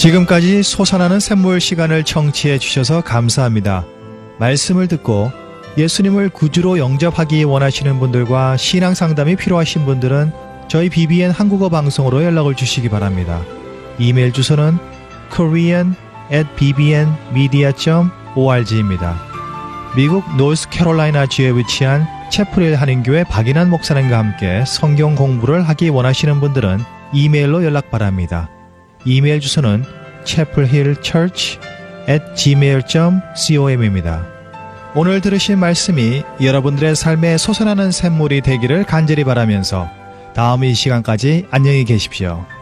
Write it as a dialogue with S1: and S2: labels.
S1: 지금까지 솟아나는 샘물 시간을 청취해 주셔서 감사합니다. 말씀을 듣고 예수님을 구주로 영접하기 원하시는 분들과 신앙 상담이 필요하신 분들은 저희 BBN 한국어 방송으로 연락을 주시기 바랍니다. 이메일 주소는 korean@bbnmedia.org입니다. 미국 노스캐롤라이나주에 위치한 채플힐 한인교회 박인환 목사님과 함께 성경 공부를 하기 원하시는 분들은 이메일로 연락 바랍니다. 이메일 주소는 chapelhillchurch@gmail.com입니다. 오늘 들으신 말씀이 여러분들의 삶에 솟아나는 샘물이 되기를 간절히 바라면서 다음 이 시간까지 안녕히 계십시오.